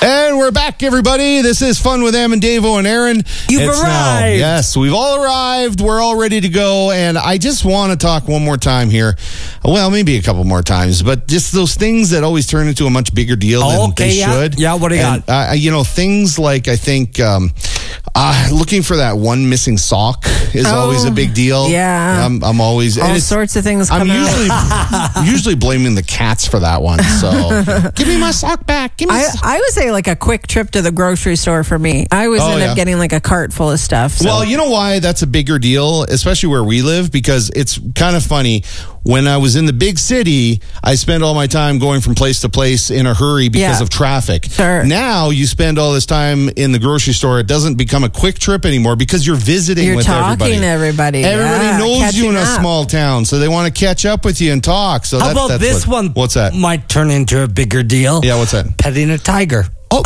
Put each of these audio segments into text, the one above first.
And we're back, everybody. This is Fun with Em and Davo and Aaron. You've arrived. Yes, we've all arrived. We're all ready to go. And I just want to talk one more time here. Well, maybe a couple more times, but just those things that always turn into a much bigger deal than they should. Yeah, what do you got? Things like, I think, looking for that one missing sock is always a big deal. Yeah. I'm always... All sorts of things I'm come out. usually blaming the cats for that one. So, give me my sock back. Give me I would say like a quick trip to the grocery store for me. I always end up getting like a cart full of stuff. So. Well, you know why that's a bigger deal, especially where we live, because it's kind of funny. When I was in the big city, I spent all my time going from place to place in a hurry because of traffic. Sure. Now you spend all this time in the grocery store. It doesn't become a quick trip anymore because you're visiting with everybody. You're talking to everybody. Everybody knows you in a small town, so they want to catch up with you and talk. So how about this one? What's that? Might turn into a bigger deal. Yeah, what's that? Petting a tiger. Oh,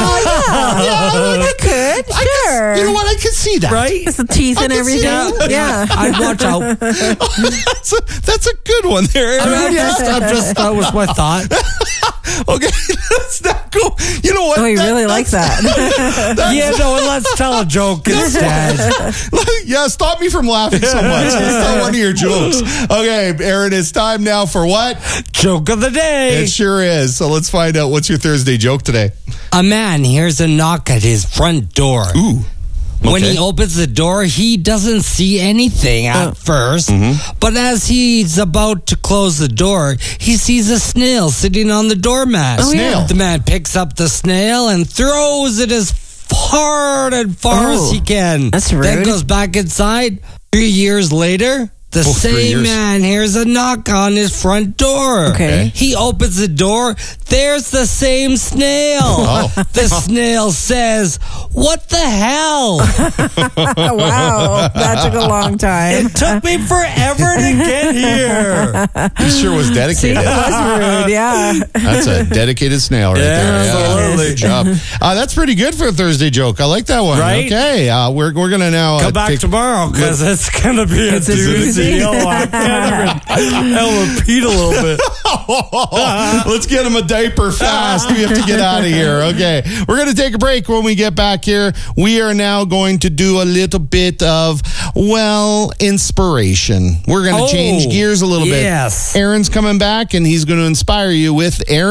yeah. I could. Sure. You know what? I could see that. Right? With the teeth and everything. Yeah. I'd watch out. That's a good one there. That was my thought. Okay, let's not go. You know what? Oh, you really like that. Yeah, no, let's tell a joke instead. Yeah, stop me from laughing so much. Let's tell one of your jokes. Okay, Aaron, it's time now for what? Joke of the day. It sure is. So let's find out what's your Thursday joke today. A man hears a knock at his front door. Ooh. Okay. When he opens the door, he doesn't see anything at first. But as he's about to close the door, he sees a snail sitting on the doormat. Snail. The man picks up the snail and throws it as hard and far as he can. That's rude. Then goes back inside. 3 years later, the same man hears a knock on his front door. Okay. He opens the door. There's the same snail. The snail says, "What the hell?" Wow. That took a long time. It took me forever to get here. He sure was dedicated. That was rude, yeah. That's a dedicated snail right there. absolutely. Good job. That's pretty good for a Thursday joke. I like that one. Right? Okay. We're going to now Come back tomorrow because it's going to be a doozy. I'll repeat a little bit. Let's get him a diaper fast. We have to get out of here. Okay. We're going to take a break. When we get back here, we are now going to do a little bit of, inspiration. We're going to change gears a little bit. Yes. Aaron's coming back, and he's going to inspire you with Aaron.